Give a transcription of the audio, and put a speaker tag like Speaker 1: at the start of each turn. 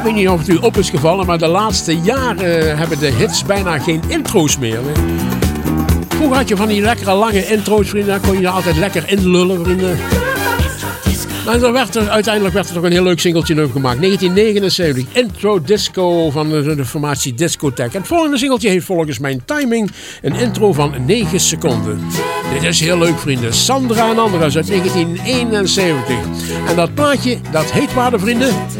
Speaker 1: weet niet of het u op is gevallen, maar de laatste jaren hebben de hits bijna geen intro's meer. Vroeger had je van die lekkere lange intro's, vrienden. Daar kon je altijd lekker inlullen, vrienden. Maar uiteindelijk werd er toch een heel leuk singeltje over gemaakt. 1979, Intro Disco van de formatie Discotheque. En het volgende singeltje heeft volgens mijn timing een intro van 9 seconden. Dit is heel leuk, vrienden. Sandra en Andras uit 1971. En dat plaatje, dat heet, waarde vrienden,